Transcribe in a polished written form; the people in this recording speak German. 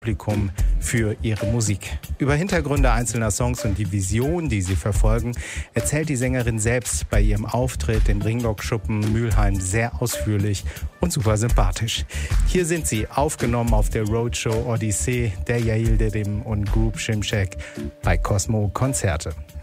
Publikum für ihre Musik. Über Hintergründe einzelner Songs und die Vision, die sie verfolgen, erzählt die Sängerin selbst bei ihrem Auftritt im Ringlockschuppen Mülheim sehr ausführlich und super sympathisch. Hier sind sie, aufgenommen auf der Roadshow Odyssee der Yael Dedim und Group Şimşek bei Cosmo Konzerte.